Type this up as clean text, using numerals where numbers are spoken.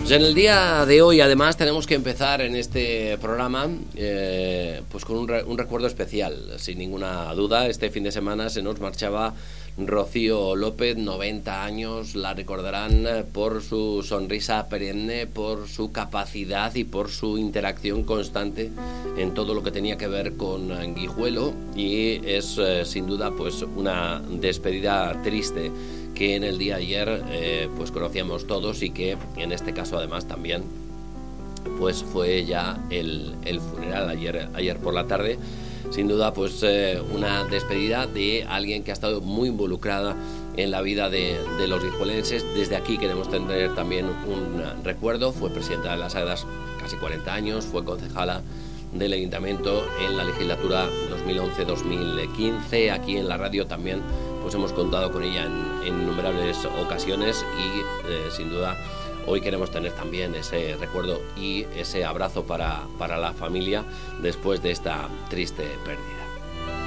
Pues en el día de hoy, además, tenemos que empezar en este programa pues con un recuerdo especial. Sin ninguna duda, este fin de semana se nos marchaba Rocío López, 90 años. La recordarán por su sonrisa perenne, por su capacidad y por su interacción constante en todo lo que tenía que ver con Guijuelo. Y es sin duda pues una despedida triste que en el día de ayer pues conocíamos todos, y que en este caso además también pues fue ya el funeral ayer por la tarde. Sin duda pues una despedida de alguien que ha estado muy involucrada en la vida de los guijuelenses. Desde aquí queremos tener también un recuerdo. Fue presidenta de las Aguas casi 40 años, fue concejala del Ayuntamiento en la legislatura 2011-2015. Aquí en la radio también pues hemos contado con ella en innumerables ocasiones, y sin duda hoy queremos tener también ese recuerdo y ese abrazo para la familia después de esta triste pérdida.